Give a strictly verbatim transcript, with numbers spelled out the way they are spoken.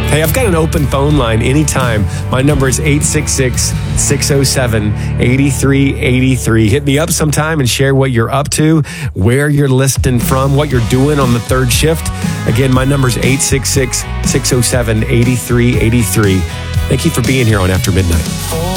Hey, I've got an open phone line anytime. My number is eight six six, six oh seven, eight three eight three. Hit me up sometime and share what you're up to, where you're listening from, what you're doing on the third shift. Again, my number is eight six six, six oh seven, eight three eight three. Thank you for being here on After Midnight.